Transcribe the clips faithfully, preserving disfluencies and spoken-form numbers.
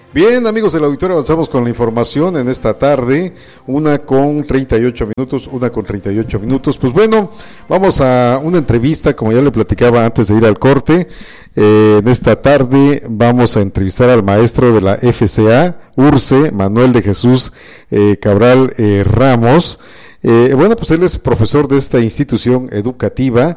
Bien, amigos del auditorio, avanzamos con la información en esta tarde, una con treinta y ocho minutos, una con treinta y ocho minutos. Pues bueno, vamos a una entrevista, como ya le platicaba antes de ir al corte. Eh, en esta tarde vamos a entrevistar al maestro de la F C A, URCE, Manuel de Jesús eh, Cabral eh, Ramos. Eh, bueno, pues él es profesor de esta institución educativa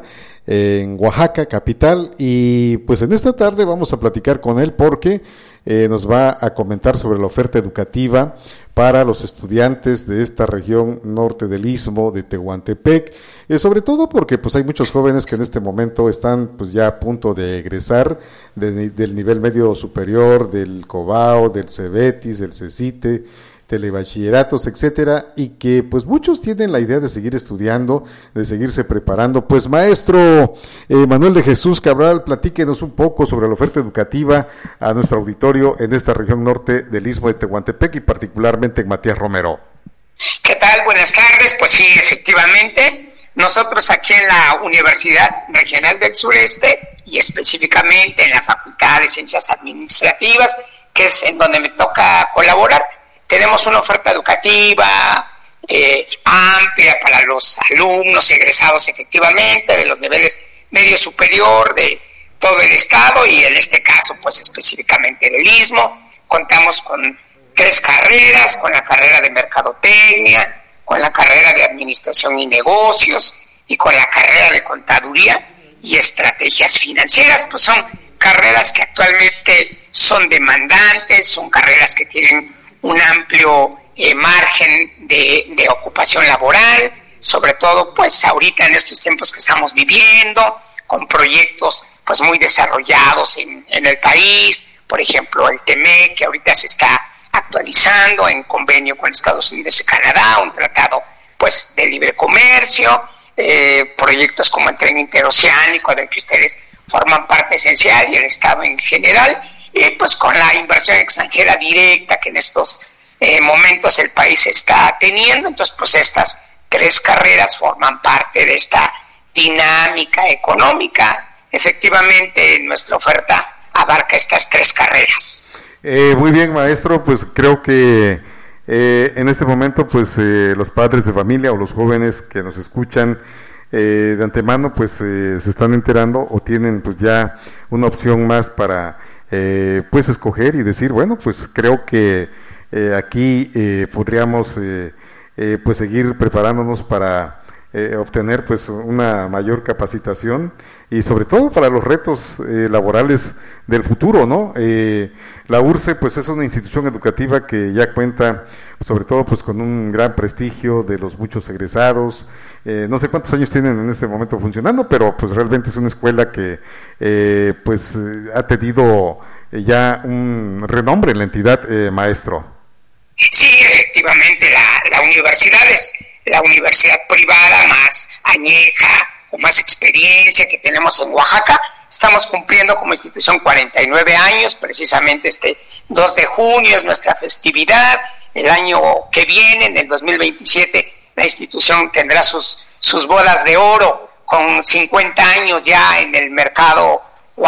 en Oaxaca, capital, y pues en esta tarde vamos a platicar con él porque eh, nos va a comentar sobre la oferta educativa para los estudiantes de esta región norte del Istmo de Tehuantepec, eh, sobre todo porque pues hay muchos jóvenes que en este momento están pues ya a punto de egresar de, del nivel medio superior, del COBAO, del CEBETIS, del CECITE, telebachilleratos, etcétera, y que pues muchos tienen la idea de seguir estudiando, de seguirse preparando. Pues maestro eh, Manuel de Jesús Cabral, platíquenos un poco sobre la oferta educativa a nuestro auditorio en esta región norte del Istmo de Tehuantepec y particularmente en Matías Romero. ¿Qué tal? Buenas tardes. Pues sí, efectivamente, nosotros aquí en la Universidad Regional del Sureste y específicamente en la Facultad de Ciencias Administrativas, que es en donde me toca colaborar, tenemos una oferta educativa eh, amplia para los alumnos egresados efectivamente de los niveles medio superior de todo el estado y en este caso pues específicamente del Istmo. Contamos con tres carreras, con la carrera de Mercadotecnia, con la carrera de Administración y Negocios y con la carrera de Contaduría y Estrategias Financieras. Pues son carreras que actualmente son demandantes, son carreras que tienen un amplio eh, margen de, de ocupación laboral, sobre todo pues ahorita en estos tiempos que estamos viviendo, con proyectos pues muy desarrollados en, en el país, por ejemplo el TEMEC, que ahorita se está actualizando en convenio con Estados Unidos y Canadá, un tratado pues de libre comercio, eh, proyectos como el Tren Interoceánico, del que ustedes forman parte esencial y el Estado en general, y pues con la inversión extranjera directa que en estos eh, momentos el país está teniendo. Entonces pues estas tres carreras forman parte de esta dinámica económica. Efectivamente nuestra oferta abarca estas tres carreras. Eh, muy bien, maestro, pues creo que eh, en este momento pues eh, los padres de familia o los jóvenes que nos escuchan eh, de antemano pues eh, se están enterando o tienen pues ya una opción más para Eh, pues escoger y decir, bueno, pues creo que eh, aquí eh, podríamos eh, eh, pues seguir preparándonos para eh, obtener pues una mayor capacitación y sobre todo para los retos eh, laborales del futuro, ¿no? Eh, la URCE pues es una institución educativa que ya cuenta sobre todo pues con un gran prestigio de los muchos egresados. Eh, no sé cuántos años tienen en este momento funcionando, pero pues realmente es una escuela que eh, pues eh, ha tenido eh, ya un renombre en la entidad, eh, maestro. Sí, efectivamente, la, la universidad es la universidad privada más añeja, con más experiencia que tenemos en Oaxaca. Estamos cumpliendo como institución cuarenta y nueve años, precisamente este dos de junio es nuestra festividad. El año que viene, en el dos mil veintisiete, la institución tendrá sus, sus bodas de oro, con cincuenta años ya en el mercado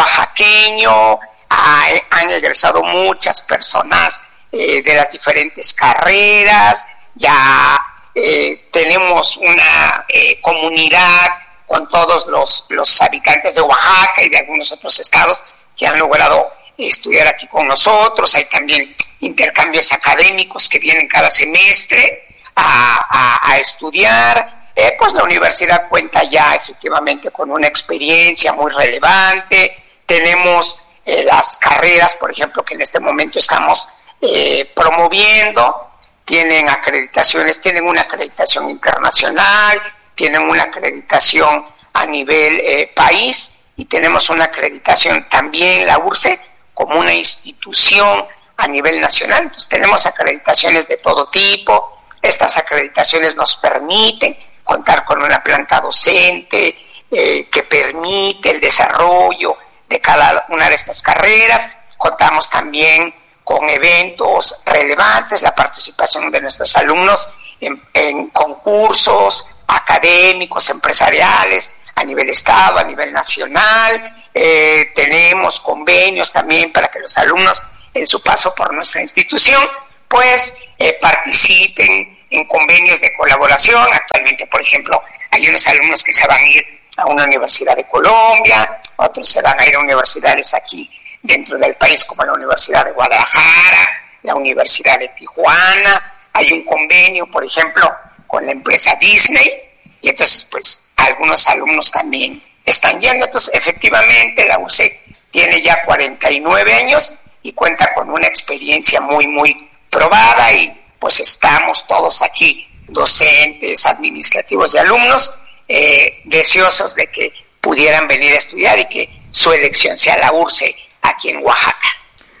oaxaqueño. Ha, han egresado muchas personas eh, de las diferentes carreras, ya eh, tenemos una eh, comunidad con todos los, los habitantes de Oaxaca y de algunos otros estados que han logrado estudiar aquí con nosotros. Hay también intercambios académicos que vienen cada semestre a, a, a estudiar. Eh, pues la universidad cuenta ya efectivamente con una experiencia muy relevante. Tenemos eh, las carreras, por ejemplo, que en este momento estamos eh, promoviendo, tienen acreditaciones, tienen una acreditación internacional, tienen una acreditación a nivel eh, país y tenemos una acreditación también, la URCE, como una institución a nivel nacional. Entonces tenemos acreditaciones de todo tipo. Estas acreditaciones nos permiten contar con una planta docente eh, que permite el desarrollo de cada una de estas carreras. Contamos también con eventos relevantes, la participación de nuestros alumnos en, en concursos académicos, empresariales, a nivel estado, a nivel nacional. Eh, tenemos convenios también para que los alumnos en su paso por nuestra institución, pues eh, participen en convenios de colaboración. Actualmente, por ejemplo, hay unos alumnos que se van a ir a una universidad de Colombia, otros se van a ir a universidades aquí dentro del país, como la Universidad de Guadalajara, la Universidad de Tijuana. Hay un convenio, por ejemplo, con la empresa Disney, y entonces, pues, algunos alumnos también están yendo. Entonces, efectivamente, la U R C E tiene ya cuarenta y nueve años y cuenta con una experiencia muy, muy probada, y pues estamos todos aquí, docentes, administrativos y alumnos, eh, deseosos de que pudieran venir a estudiar y que su elección sea la U R C E aquí en Oaxaca.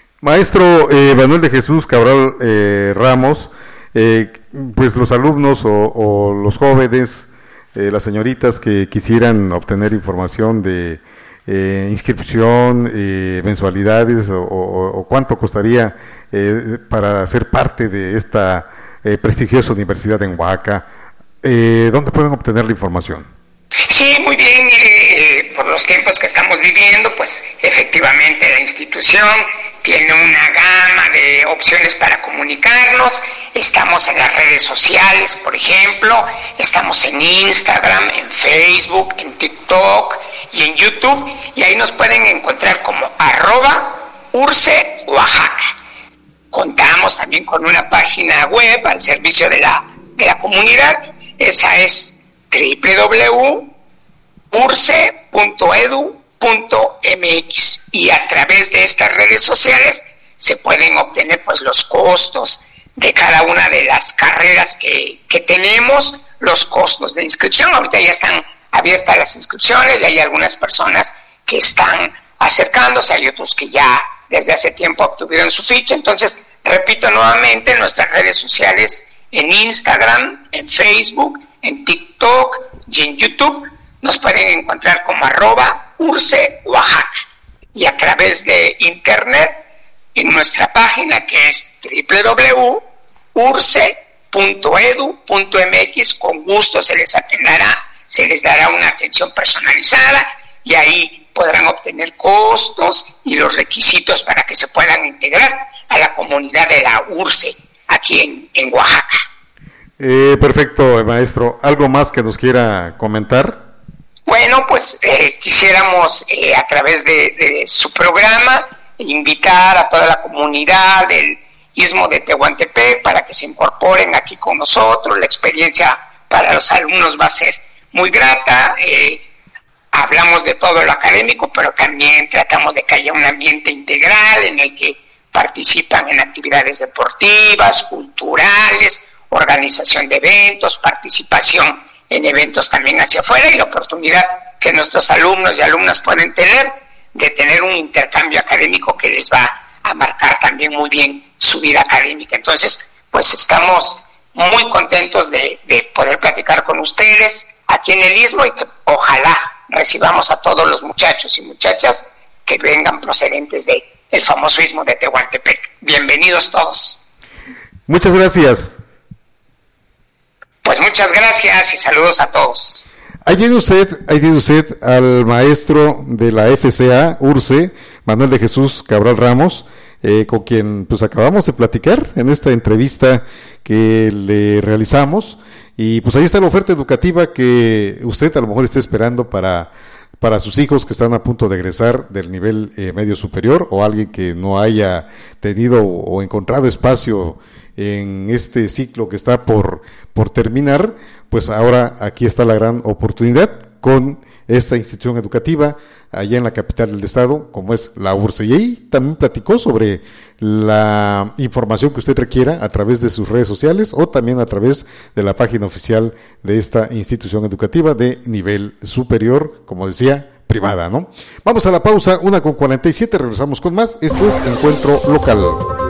Maestro eh, Manuel de Jesús Cabral eh, Ramos, eh, pues los alumnos o, o los jóvenes, eh, las señoritas que quisieran obtener información de eh, inscripción, eh, mensualidades o, o, o cuánto costaría eh, para ser parte de esta eh, prestigiosa universidad en Oaxaca, eh, ¿dónde pueden obtener la información? Sí, muy bien, mire, eh, por los tiempos que estamos viviendo, pues efectivamente la institución tiene una gama de opciones para comunicarnos. Estamos en las redes sociales, por ejemplo, estamos en Instagram, en Facebook, en TikTok y en YouTube, y ahí nos pueden encontrar como arroba URCE Oaxaca. Contamos también con una página web al servicio de la, de la comunidad. Esa es doble u doble u doble u punto urce punto edu punto eme equis, y a través de estas redes sociales se pueden obtener pues los costos de cada una de las carreras que, que tenemos, los costos de inscripción. Ahorita ya están abiertas las inscripciones y hay algunas personas que están acercándose, hay otros que ya desde hace tiempo obtuvieron su ficha. Entonces, repito nuevamente, en nuestras redes sociales, en Instagram, en Facebook, en TikTok y en YouTube, nos pueden encontrar como arroba URCE Oaxaca, y a través de internet en nuestra página, que es doble u doble u doble u punto urce punto edu punto eme equis. Con gusto se les atenderá, se les dará una atención personalizada, y ahí podrán obtener costos y los requisitos para que se puedan integrar a la comunidad de la URCE aquí en, en Oaxaca. Eh, perfecto, maestro. ¿Algo más que nos quiera comentar? Bueno, pues eh, quisiéramos eh, a través de, de su programa invitar a toda la comunidad del Istmo de Tehuantepec para que se incorporen aquí con nosotros. La experiencia para los alumnos va a ser muy grata. Eh, hablamos de todo lo académico, pero también tratamos de que haya un ambiente integral en el que participan en actividades deportivas, culturales, organización de eventos, participación en eventos también hacia afuera, y la oportunidad que nuestros alumnos y alumnas pueden tener de tener un intercambio académico que les va a marcar también muy bien su vida académica. Entonces, pues estamos muy contentos de, de poder platicar con ustedes aquí en el Istmo, y que ojalá recibamos a todos los muchachos y muchachas que vengan procedentes de el famoso Istmo de Tehuantepec. Bienvenidos todos. Muchas gracias. Pues muchas gracias y saludos a todos. Ahí tiene usted, ahí tiene usted al maestro de la F C A URCE, Manuel de Jesús Cabral Ramos, eh, con quien pues acabamos de platicar en esta entrevista que le realizamos, y pues ahí está la oferta educativa que usted a lo mejor está esperando para para sus hijos que están a punto de egresar del nivel eh, medio superior, o alguien que no haya tenido o encontrado espacio en este ciclo que está por, por terminar. Pues ahora aquí está la gran oportunidad con esta institución educativa allá en la capital del estado, como es la URCE. Y ahí también platicó sobre la información que usted requiera a través de sus redes sociales o también a través de la página oficial de esta institución educativa de nivel superior, como decía, privada, ¿no? Vamos a la pausa, una con cuarenta y siete, regresamos con más. Esto es Encuentro Local.